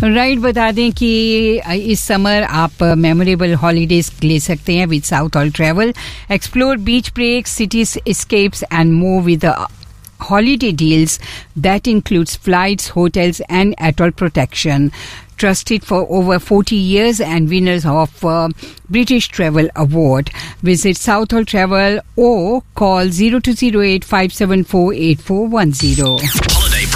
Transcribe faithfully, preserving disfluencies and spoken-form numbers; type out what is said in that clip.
Right right, बता दें कि इस समर आप मेमोरेबल हॉलीडेज ले सकते हैं with south all travel. Explore beach breaks, cities escapes and more with the holiday deals that includes flights, hotels and atoll protection. Trusted for over forty years and winners of uh, British Travel Award. Visit Southall Travel or call zero two zero eight five seven four eight four one zero.